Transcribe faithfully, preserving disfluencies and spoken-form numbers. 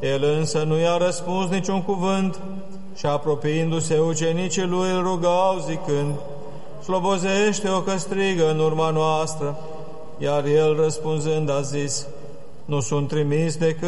El însă nu i-a răspuns niciun cuvânt și apropiindu-se ucenicii lui îl rugau zicând: Slobozește-o că strigă în urma noastră. Iar el răspunzând a zis: Nu sunt trimis decât